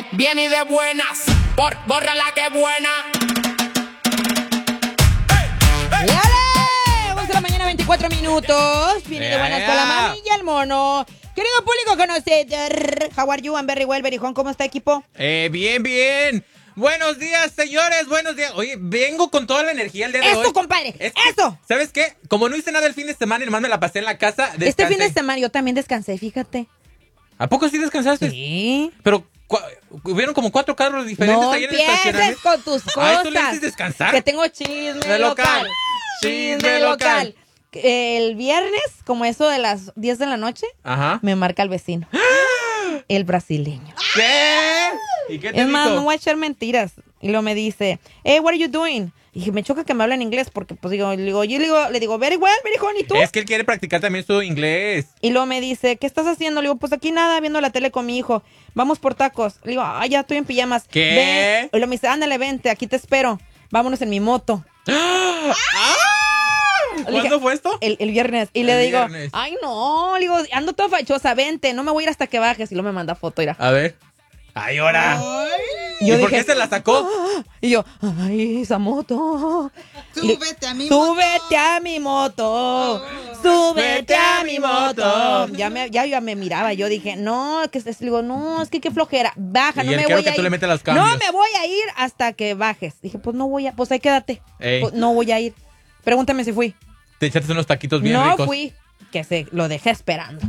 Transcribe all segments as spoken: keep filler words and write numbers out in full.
Viene y de buenas, Bor borra la que buena. ¡Yale! once de la mañana, veinticuatro minutos. Viene Yeah, de buenas yeah. con la mami y el mono. Querido público conocedor, how are you? I'm very well, Berijón. ¿Cómo está, equipo? Eh, bien, bien. Buenos días, señores, buenos días. Oye, vengo con toda la energía el día de hoy. ¡Eso, compadre! Es que, ¡Eso! ¿sabes qué? Como no hice nada el fin de semana y nomás me la pasé en la casa, descansé. Este fin de semana yo también descansé, fíjate. ¿A poco sí descansaste? Sí. Pero cua- hubieron como cuatro carros diferentes No ahí en el empieces estacionamiento. con tus Ah, ¿eso le cosas. dices descansar? Que tengo chisme De local. local. Chisme local. El viernes, como eso de las diez de la noche, Ajá. me marca el vecino. El brasileño. ¿Qué? ¿Y qué te Es más, dijo? no voy a echar mentiras. Y luego me dice, hey, what are you doing? Y dije, me choca que me hablen inglés porque, pues, digo, le digo, yo le digo, le digo, very well, very honey, ¿y tú? Es que él quiere practicar también su inglés. Y luego me dice, ¿qué estás haciendo? Le digo, pues aquí nada, viendo la tele con mi hijo. Vamos por tacos. Le digo, ah, ya estoy en pijamas. ¿Qué? Ven. Y luego me dice, ándale, vente, aquí te espero. Vámonos en mi moto. ¡Ah! Le ¿Cuándo dije, fue esto? El, el viernes. Y le El digo, viernes. ay, no. Le digo, ando toda fachosa, vente, no me voy a ir hasta que bajes. Y luego me manda foto, mira. A ver. ¡Ay, ahora! Y ¿Y yo por dije, qué se la sacó? "Ah", y yo, ay, esa moto. Súbete a mi Súbete a mi moto. Súbete a mi moto. Ya me, ya, ya me miraba. Yo dije, no, que es, digo, no, es que qué flojera. Baja, Y no él me quiere voy que a tú ir. le metas los No cambios. me voy a ir hasta que bajes. Dije, pues no voy a, pues ahí quédate. Ey. Pues, no voy a ir. Pregúntame si fui. Te echaste unos taquitos bien no ricos. fui. Que se lo dejé esperando.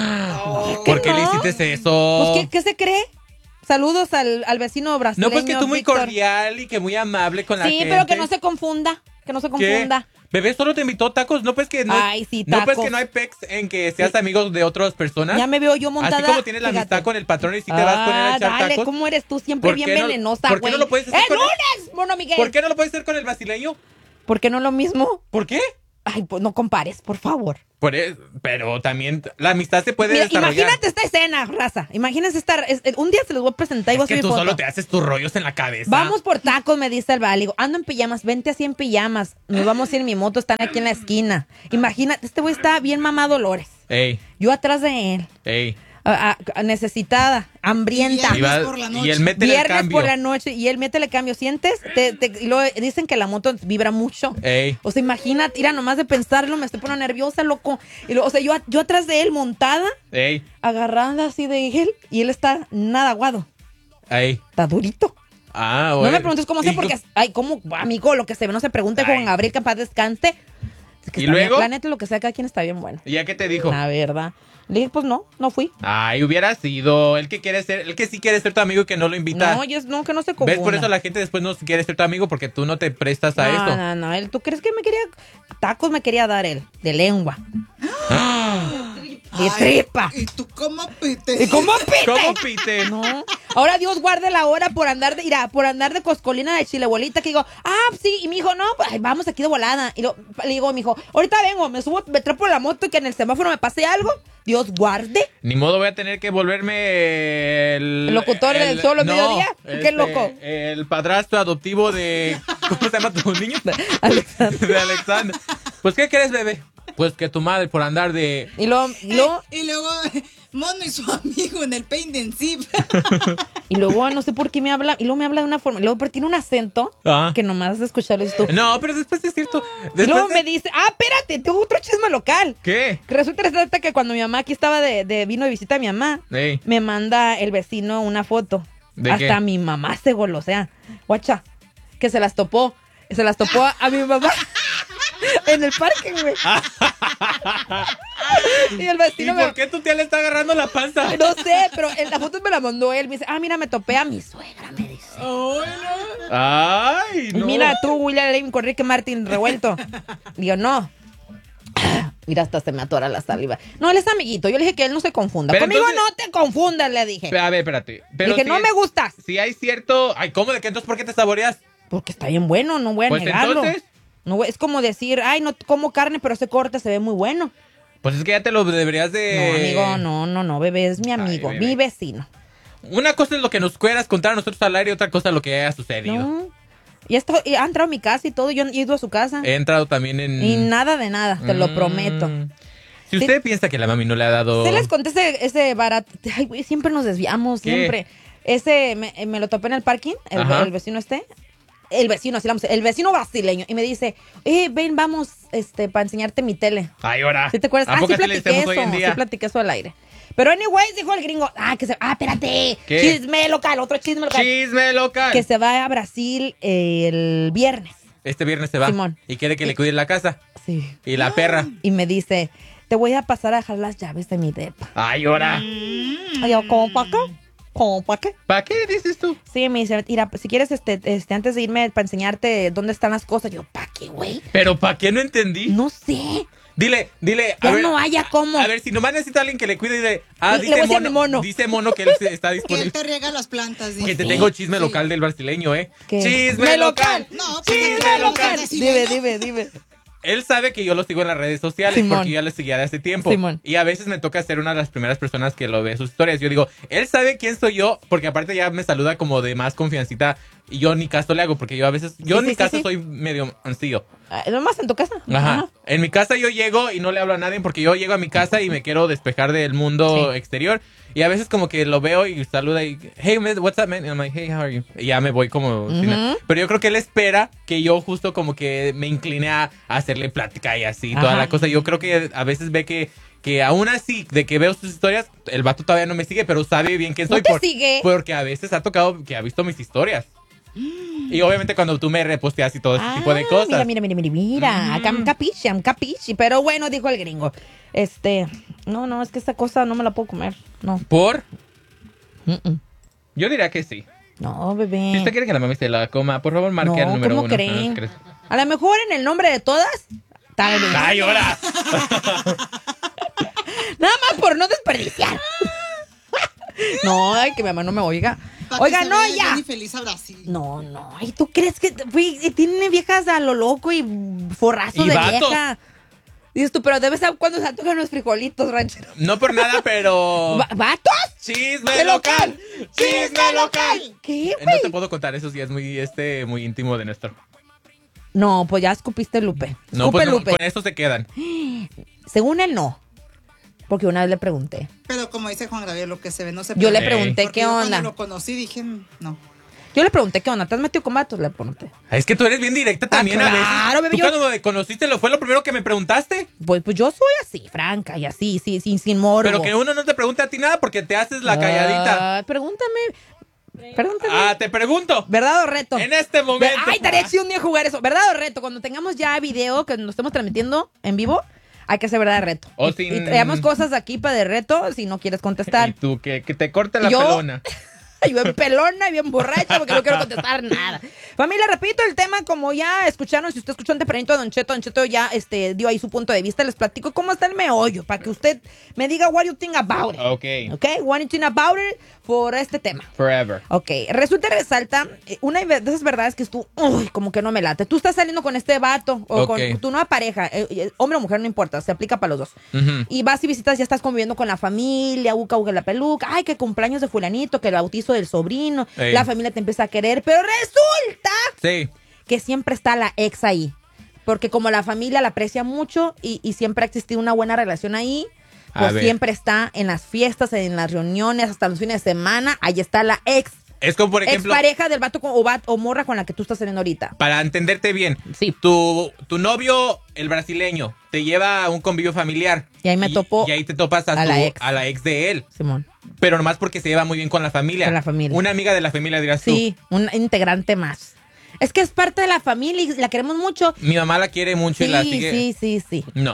¿Por qué no? le hiciste eso? Pues, ¿qué, qué se cree? Saludos al, al vecino brasileño. No, pues que tú muy Víctor. cordial y que muy amable con la Sí, gente. pero que no se confunda. Que no se ¿Qué? confunda. Bebé solo te invitó tacos, no pues que no. Ay, sí, No pues tacos. que no hay pex en que seas amigo de otras personas. Ya me veo yo montada. Así como tienes la fíjate. amistad con el patrón y si te vas con él a Ah, echar dale, tacos. ¿cómo eres tú? Siempre ¿Por bien qué no- venenosa, por qué güey. no lo puedes hacer ¡El con el- lunes, mono Miguel! ¿Por qué no lo puedes hacer con el brasileño? ¿Por qué no lo mismo? ¿Por qué? Ay, pues no compares, por favor. Por eso, pero también la amistad se puede Mira, desarrollar. imagínate esta escena, raza. Imagínense estar. es- un día se los voy a presentar y voy a Es que subir tú foto. solo te haces tus rollos en la cabeza. Vamos por tacos, me dice el Vale. Ando en pijamas, vente así en pijamas. Nos vamos a ir en mi moto, están aquí en la esquina. Imagínate, este güey está bien mamado Dolores. Ey, Yo atrás de él, ey. a- a- necesitada, hambrienta. Y Y, va- por la y noche. él mete el Viernes cambio. por la noche y él métele cambio. ¿Sientes? Te, te- y luego dicen que la moto vibra mucho. Ey. O sea, imagínate, mira, nomás de pensarlo me estoy poniendo nerviosa, loco. Y luego, o sea, yo, yo atrás de él montada, Ey, agarrada así de él, y él está nada aguado. ey. Está durito. Ah, No bueno. me preguntes cómo sé, Y- porque, ay, cómo, amigo, lo que se ve, no se pregunte, Ay. Juan Gabriel, capaz descanse. Es que ¿Y está bien, luego? la neta, lo que sea, cada quien está bien bueno. ¿Y ya qué te dijo? La verdad. Le dije, pues no, no fui. Ay, hubiera sido. El que quiere ser, el que sí quiere ser tu amigo y que no lo invita. No, yo, no, que no se confunda. ¿Ves? Por eso la gente después no quiere ser tu amigo porque tú no te prestas a no, esto. No, no, él, ¿tú crees que me quería? Tacos me quería dar él, de lengua. De Ay, tripa. ¿Y tú cómo pite? ¿Y cómo pite? ¿Cómo pite? No. Ahora Dios guarde la hora por andar de, mira, por andar de coscolina de chile abuelita, que digo, ah, sí, y mi hijo, no, pues ay, vamos aquí de volada. Y lo, le digo a mi hijo, ahorita vengo, me subo, me trepo la moto y que en el semáforo me pase algo. Dios guarde. Ni modo, voy a tener que volverme el... ¿El locutor del Solo Mediodía? ¿Qué este, loco? El padrastro adoptivo de... ¿Cómo se llama tu niño? Alexander. De Alexander. Pues, ¿qué quieres, bebé? Pues que tu madre por andar de... Y luego, y luego, Y luego, Mono y su amigo en el Paint and Sip. y luego, no sé por qué me habla, y luego me habla de una forma, y luego pero tiene un acento Ah. que nomás de escucharlo dices tú. No, pero después es cierto. Y Después luego de- me dice, ah, espérate, tengo otro chisme local. ¿Qué? Que resulta y resalta que cuando mi mamá aquí estaba de, de vino de visita a mi mamá, Ey. me manda el vecino una foto. ¿De Hasta qué? mi mamá se golosea. Guacha, que se las topó. Se las topó a, a mi mamá en el parque, güey. Y el ¿Y vecino me... por qué tu tía le está agarrando la panza? No sé, pero en la foto me la mandó él. Me dice, ah, mira, me topé a mi suegra, me dice. Ay, Y no. mira tú, William Levy con Ricky Martin revuelto. Digo, no. Mira, hasta se me atora la saliva. No, él es amiguito. Yo le dije que él no se confunda. Pero Conmigo entonces- no te confundas, le dije. A ver, espérate. Pero dije, si no es- me gustas. Si hay cierto... Ay, ¿cómo de qué? Entonces, ¿por qué te saboreas? Porque está bien bueno, no voy a Pues negarlo. entonces... No, güey, es como decir, ay, no como carne, pero se corta, se ve muy bueno. Pues es que ya te lo deberías de... No, amigo, no, no, no, bebé, es mi amigo, bebé. mi vecino. Una cosa es lo que nos quieras contar a nosotros al aire y otra cosa lo que haya sucedido. No. Y esto, y ha entrado a mi casa y todo, yo he ido a su casa. He entrado también en... Y nada de nada, te lo Mm. prometo. Si usted piensa que la mami no le ha dado... Se les conté ese, ese barato. Ay, güey, siempre nos desviamos, ¿Qué? siempre. ese me, me lo topé en el parking, el, el vecino este. El vecino, así vamos, el vecino brasileño. Y me dice, eh, ven, vamos, este, para enseñarte mi tele. Ay, ahora. ¿Sí te acuerdas? ¿A Ah, poco sí así le platiqué decimos eso, hoy en día? sí platiqué eso al aire. Pero anyways, dijo el gringo, ah, que se, ah, espérate, ¿Qué? chisme local, otro chisme local. Chisme local. Que se va a Brasil el viernes. Este viernes se va. Simón. Y quiere que le cuide la casa. Sí. Y la perra. Y me dice, te voy a pasar a dejar las llaves de mi depa. Ay, ahora. Y yo, ¿cómo para qué? ¿Cómo para qué? ¿Para qué dices tú? Sí, me dice, mira, si quieres, este, este, antes de irme para enseñarte dónde están las cosas. Yo, ¿para qué, güey? ¿Pero para qué? No entendí. No sé. Dile, dile. Ya no haya cómo. A ver, si nomás necesita alguien que le cuide y de. Ah, Le- le dice voy a decir a mono, mi mono. Dice mono que él se- está Que él disponible. te riega las plantas. Que dice. te tengo chisme Sí. local del brasileño, ¿eh? ¿Qué? Chisme local. No, pues, Chisme claro, local. sí, Dime, ¿no? dime, dime. Él sabe que yo lo sigo en las redes sociales Simón. porque yo ya le seguía de hace tiempo. Simón. Y a veces me toca ser una de las primeras personas que lo ve sus historias. Yo digo, él sabe quién soy yo, porque aparte ya me saluda como de más confiancita. Y yo ni caso le hago, porque yo a veces, yo Sí, en sí, mi sí, casa sí. soy medio ansío. Ah, ¿nomás en tu casa? Ajá. En mi casa yo llego y no le hablo a nadie porque yo llego a mi casa y me quiero despejar del mundo Sí. exterior. Y a veces como que lo veo y saluda y, hey, man, what's up, man? And I'm like, hey, how are you? Y ya me voy como... sin nada. Pero yo creo que él espera que yo justo como que me incline a, a hacerle plática y así, toda Ajá. la cosa. Yo creo que a veces ve que... Que aún así, de que veo sus historias, el vato todavía no me sigue, pero sabe bien quién ¿No soy. te sigue? Porque a veces ha tocado que ha visto mis historias. Y obviamente cuando tú me reposteas y todo ese Ah, tipo de cosas. Mira, mira, mira, mira, mira. Acá I'm capichi, I'm capichi. Pero bueno, dijo el gringo. Este, no, no, es que esta cosa no me la puedo comer. No. ¿Por? Mm-mm. Yo diría que sí. No, bebé. Si usted quiere que la mami se la coma, por favor marque no, al número ¿cómo uno. cree? No, ¿crees? A lo mejor en el nombre de todas, tal vez. ¡Ay, ahora! Nada más por no desperdiciar. No, ay, que mi mamá no me oiga. Pa' Oiga, que se no, vaya ya. bien y feliz a Brasil. No, no. ¿Y tú crees que fui, tiene viejas a lo loco y forrazos Y de vatos. vieja? Dices tú, pero debes saber cuándo se antojan los frijolitos, ranchero. No por nada, pero... Va- ¿Vatos? ¡Chisme local! ¡Chisme local! ¿Qué, Eh, No güey? te puedo contar, eso sí es muy, este, muy íntimo de Néstor. No, pues ya escupiste Lupe. No, Escupe pues no, Lupe. con eso se quedan. Según él, no. Porque una vez le pregunté. Pero como dice Juan Gabriel, lo que se ve no se Yo le Ey. pregunté Porque qué yo onda. Cuando lo conocí dije, mm, no. Yo le pregunté qué onda. ¿Te has metido con vatos? Le pregunté. Es que tú eres bien directa también Ah, a veces. claro, bebé, ¿Tú yo- cuando me conociste lo fue lo primero que me preguntaste? Pues, pues yo soy así, franca y así, sí, sin, sin morbo. Pero que uno no te pregunte a ti nada porque te haces la calladita. Ah, pregúntame. Pregúntame. Ah, te pregunto. ¿Verdad o reto? En este momento. Ay, estaría chido un día jugar eso. ¿Verdad o reto? Cuando tengamos ya video que nos estemos transmitiendo en vivo, hay que hacer verdad o reto. O y, sin- y traemos cosas aquí para de reto si no quieres Y contestar. tú, que, que te corte la Yo- pelona. Yo en pelona y bien borracha porque no quiero contestar nada. Familia, repito el tema, como ya escucharon, si usted escuchó un tempranito a Don Cheto, Don Cheto ya este, dio ahí su punto de vista, les platico cómo está el meollo, para que usted me diga what you think about it. Ok. Ok, what you think about it por este tema. Forever. Ok, resulta y resalta, eh, una de esas verdades que tú, uy, como que no me late. Tú estás saliendo con este vato o Ok. con tu nueva pareja, eh, eh, hombre o mujer, no importa, se aplica para los dos. Ujú. Y vas y visitas, ya estás conviviendo con la familia, uca, uca, la peluca, ay, que cumpleaños de fulanito, que el bautizo del sobrino, Ey. la familia te empieza a querer, pero resulta Sí. que siempre está la ex ahí. Porque como la familia la aprecia mucho y, y siempre ha existido una buena relación ahí, A pues ver. siempre está en las fiestas, en las reuniones, hasta los fines de semana, ahí está la ex. Es como, por Ex ejemplo, pareja del vato con- o, bat- o morra con la que tú estás saliendo ahorita. para entenderte bien, Sí. tu, tu novio, el brasileño, te lleva a un convivio familiar. Y ahí me topo Y ahí te topas a, a tu- la ex. a la ex de él. Simón. Pero nomás porque se lleva muy bien con la familia. Con la familia. Una amiga de la familia, dirás Sí, un integrante más. Es que es parte de la familia y la queremos mucho. tú. Mi mamá la quiere mucho y Sí, la sigue. sí, sí, sí. No.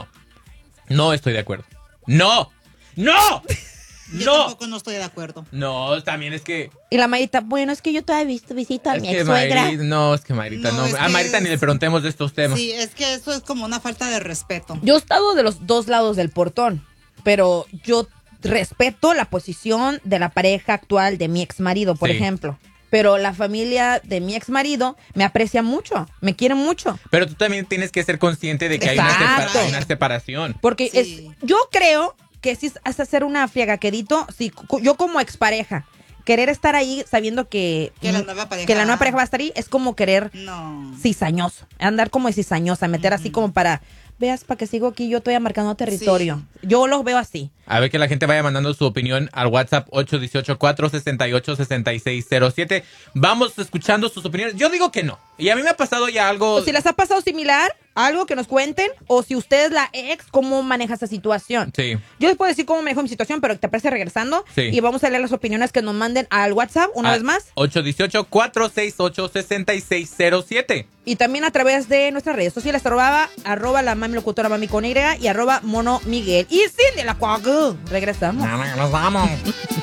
No estoy de acuerdo. ¡No! ¡No! Yo ¡No! tampoco no estoy de acuerdo. No, también es que. Y la Marita, bueno, es que yo todavía he visto visita a Es mi que ex suegra. Mayri- no, es que Marita, No, no. es A que Marita ni es- le preguntemos de estos temas. Sí, es que eso es como una falta de respeto. Yo he estado de los dos lados del portón, pero yo respeto la posición de la pareja actual de mi ex marido, por Sí. ejemplo. Pero la familia de mi ex marido me aprecia mucho, me quiere mucho. Pero tú también tienes que ser consciente de que hay una, Exacto. separa- una separación. Porque Sí. es, yo creo que si es hasta hacer una friegaquedito, si cu- yo como expareja, querer estar ahí sabiendo que, Que la nueva pareja- que la nueva pareja va a estar ahí, es como querer No. cizañoso, andar como de cizañosa, meter así como para, veas para que sigo aquí yo todavía marcando territorio. Sí. Yo los veo así. A ver que la gente vaya mandando su opinión al WhatsApp ocho uno ocho, cuatro seis ocho, seis seis cero siete. Vamos escuchando sus opiniones. Yo digo que no. Y a mí me ha pasado ya algo... O si les ha pasado similar, algo que nos cuenten. O si usted es la ex, ¿cómo maneja esa situación? Sí. Yo les puedo decir cómo manejo mi situación, pero te parece regresando. Sí. Y vamos a leer las opiniones que nos manden al WhatsApp una a vez más. ocho uno ocho, cuatro seis ocho, seis seis cero siete. Y también a través de nuestras redes sociales, arroba, arroba la mami locutora mami con Y y arroba mono Miguel. Y Cindy la Cuacu. Regresamos. Nos vamos.